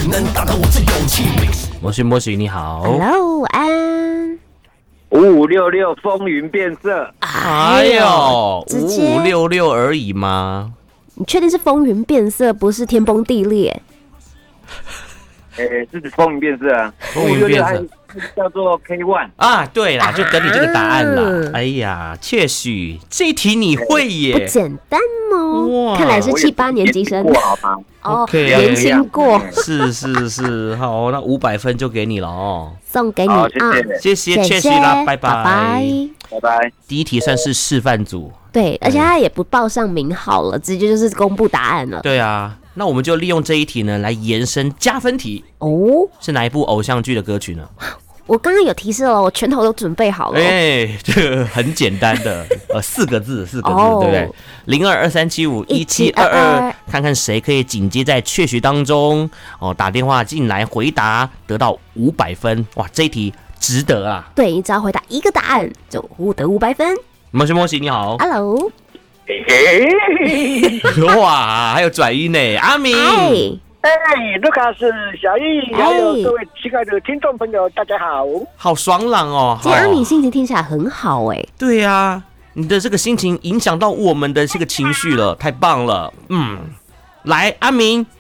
能达到我这勇气。 莫许你好 ，Hello， 午安。 5566风云变色， 哎呦直接 5566而已吗？ 你确定是风云变色，不是天崩地裂？ 是风云变色啊， 风云变色叫做 K1 啊，对啦，就等你这个答案啦。哎呀，确许这一题你会耶， 不简单哦。 哇看来是7、8年级生。 好吗？ 哦， OK 年轻过， 是，好，那500分就给你了哦， 送给你好， 啊， 谢谢，确许啦，拜拜拜。 拜拜。 第一题算是示范组， 对，而且他也不报上名号了，直接就是公布答案了。 对啊，那我们就利用这一题呢来延伸加分题， 哦， 是哪一部偶像剧的歌曲呢？ 我刚刚有提示了，我拳头都准备好了。 哎，这个很简单的，4个字，对不对？0223751722，看看谁可以紧接在确许当中哦，打电话进来回答，得到500分，哇，这一题值得啊！ 对，你只要回答一个答案就获得500分。 莫西你好， Hello， 哇，还有转音呢，阿明， 卢卡斯、小易，还有各位亲爱的听众朋友，大家好。 好爽朗哦！ 今天阿敏心情听起来很好哎。 对呀，你的这个心情影响到我们的这个情绪了，太棒了。来，阿明，